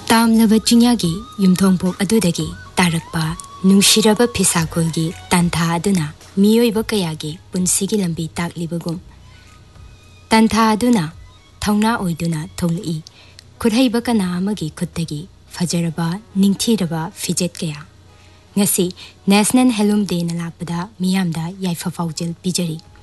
तामलबा चिंयागी युमथोंपोक अदुदगी तारकपा नुंसिरबा फिसाकोलगी तंथा अदुना मियोइबा कयागी पुंसिगी लंबी ताकलिबगुम तंथा अदुना थौना ओइदुना थोलई खुरहैबा कना अमगी खुत्तगी फजरबा निंगथिरबा फिजेट कया ngasi National Helium Day na lakpada miyamda yaifa faujil pijari